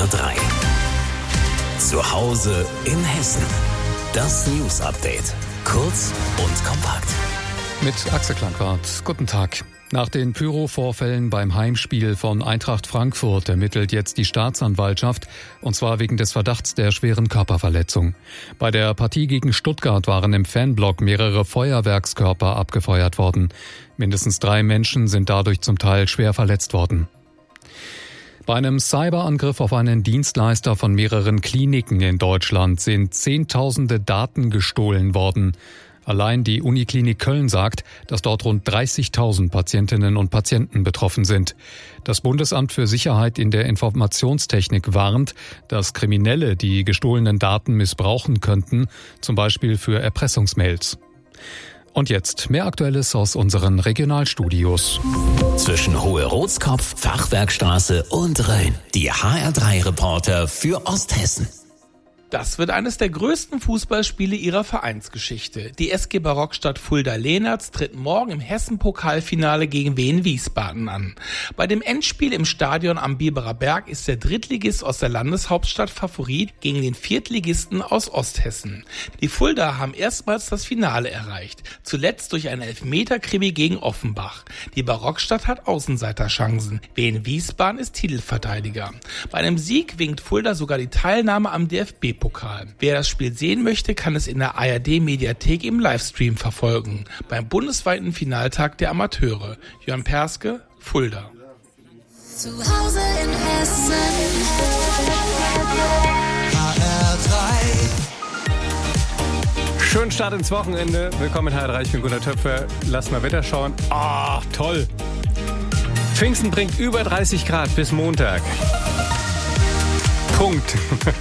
HR3. Zu Hause in Hessen. Das News Update. Kurz und kompakt. Mit Axel Klankwart. Guten Tag. Nach den Pyro-Vorfällen beim Heimspiel von Eintracht Frankfurt ermittelt jetzt die Staatsanwaltschaft, und zwar wegen des Verdachts der schweren Körperverletzung. Bei der Partie gegen Stuttgart waren im Fanblock mehrere Feuerwerkskörper abgefeuert worden. Mindestens 3 Menschen sind dadurch zum Teil schwer verletzt worden. Bei einem Cyberangriff auf einen Dienstleister von mehreren Kliniken in Deutschland sind Zehntausende Daten gestohlen worden. Allein die Uniklinik Köln sagt, dass dort rund 30.000 Patientinnen und Patienten betroffen sind. Das Bundesamt für Sicherheit in der Informationstechnik warnt, dass Kriminelle die gestohlenen Daten missbrauchen könnten, zum Beispiel für Erpressungsmails. Und jetzt mehr Aktuelles aus unseren Regionalstudios. Zwischen Hohe-Rotskopf, Fachwerkstraße und Rhön. Die HR3-Reporter für Osthessen. Das wird eines der größten Fußballspiele ihrer Vereinsgeschichte. Die SG Barockstadt Fulda-Lehnertz tritt morgen im Hessen-Pokalfinale gegen Wien Wiesbaden an. Bei dem Endspiel im Stadion am Biberer Berg ist der Drittligist aus der Landeshauptstadt Favorit gegen den Viertligisten aus Osthessen. Die Fulda haben erstmals das Finale erreicht, zuletzt durch einen Elfmeter-Krimi gegen Offenbach. Die Barockstadt hat Außenseiterchancen. Wien Wiesbaden ist Titelverteidiger. Bei einem Sieg winkt Fulda sogar die Teilnahme am DFB-Pokal. Wer das Spiel sehen möchte, kann es in der ARD-Mediathek im Livestream verfolgen. Beim bundesweiten Finaltag der Amateure. Jörn Perske, Fulda. Zu Hause in Hessen. HR3. Schönen Start ins Wochenende. Willkommen in HR3. Ich bin Gunnar Töpfer. Lass mal Wetter schauen. Toll. Pfingsten bringt über 30 Grad bis Montag. Punkt.